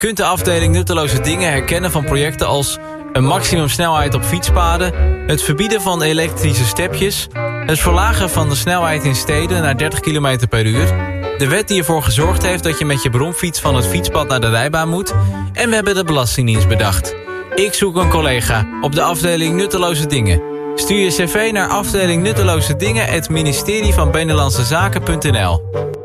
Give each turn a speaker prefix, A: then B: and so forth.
A: kunt de afdeling nutteloze dingen herkennen van projecten als een maximumsnelheid op fietspaden, het verbieden van elektrische stepjes, het verlagen van de snelheid in steden naar 30 km per uur, de wet die ervoor gezorgd heeft dat je met je bromfiets van het fietspad naar de rijbaan moet, en we hebben de Belastingdienst bedacht. Ik zoek een collega op de afdeling nutteloze dingen. Stuur je cv naar afdeling nutteloze dingen@ministerievanbinnenlandsezaken.nl.